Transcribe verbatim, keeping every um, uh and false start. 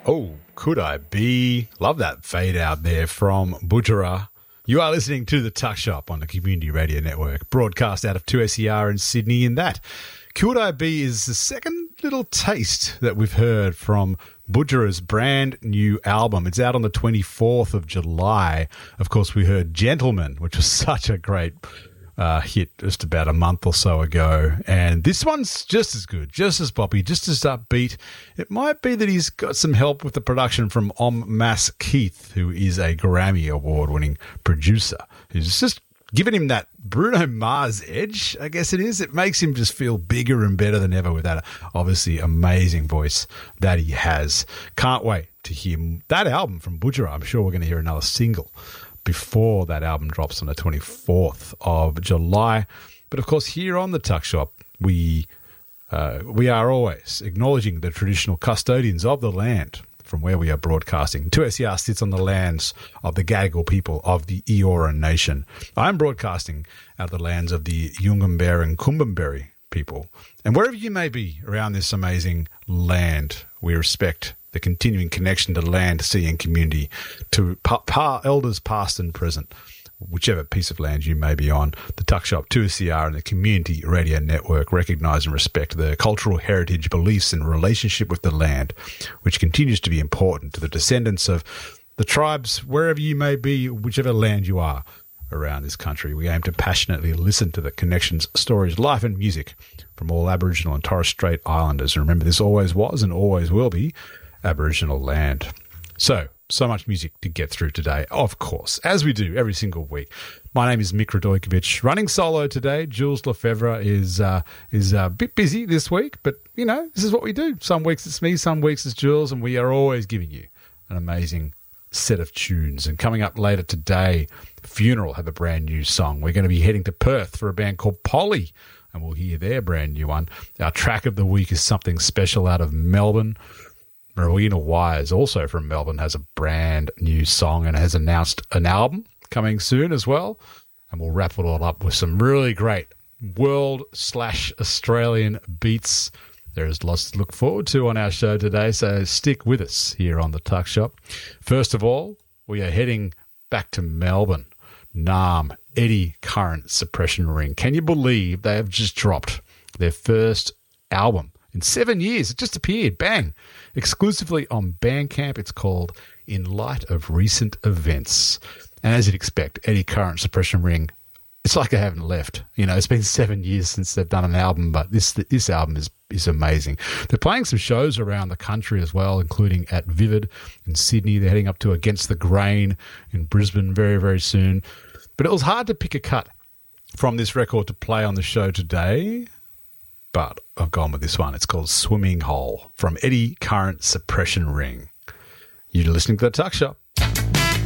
Oh, could I be? Love that fade out there from Butchera. You are listening to The Tuck Shop on the Community Radio Network, broadcast out of two S E R in Sydney. In that, Could I Be is the second little taste that we've heard from Butchera's brand new album. It's out on the twenty-fourth of July. Of course, we heard Gentleman, which was such a great uh, hit just about a month or so ago. And this one's just as good, just as poppy, just as upbeat. It might be that he's got some help with the production from Om Mas Keith, who is a Grammy Award-winning producer, who's just given him that Bruno Mars edge, I guess it is. It makes him just feel bigger and better than ever with that obviously amazing voice that he has. Can't wait to hear that album from Butchera. I'm sure we're going to hear another single before that album drops on the twenty-fourth of July. But of course, here on the Tuck Shop, we uh, we are always acknowledging the traditional custodians of the land from where we are broadcasting. two S E R sits on the lands of the Gadigal people of the Eora Nation. I'm broadcasting out of the lands of the Yungamberi and Kumbamberi people. And wherever you may be around this amazing land, we respect the continuing connection to land, sea and community, to pa- pa- elders past and present, whichever piece of land you may be on. The Tuck Shop, two S E R and the Community Radio Network recognise and respect the cultural heritage, beliefs and relationship with the land, which continues to be important to the descendants of the tribes, wherever you may be, whichever land you are around this country. We aim to passionately listen to the connections, stories, life and music from all Aboriginal and Torres Strait Islanders. And remember, this always was and always will be Aboriginal land. So, so much music to get through today, of course, as we do every single week. My name is Mick Radojkovic, running solo today. Jules Lefebvre is uh, is a bit busy this week, but, you know, this is what we do. Some weeks it's me, some weeks it's Jules, and we are always giving you an amazing set of tunes. And coming up later today, Funeral have a brand new song. We're going to be heading to Perth for a band called Polly, and we'll hear their brand new one. Our track of the week is something special out of Melbourne. Rowena Wires, also from Melbourne, has a brand new song and has announced an album coming soon as well. And we'll wrap it all up with some really great world slash Australian beats. There is lots to look forward to on our show today, so stick with us here on the Tuck Shop. First of all, we are heading back to Melbourne. Naarm, Eddie Current Suppression Ring. Can you believe they have just dropped their first album in seven years? It just appeared, bang, exclusively on Bandcamp. It's called In Light of Recent Events. And as you'd expect, Eddie Current Suppression Ring, it's like they haven't left. You know, it's been seven years since they've done an album, but this this album is, is amazing. They're playing some shows around the country as well, including at Vivid in Sydney. They're heading up to Against the Grain in Brisbane very, very soon. But it was hard to pick a cut from this record to play on the show today, but I've gone with this one. It's called Swimming Hole from Eddie Current Suppression Ring. You're listening to The Tuck Shop.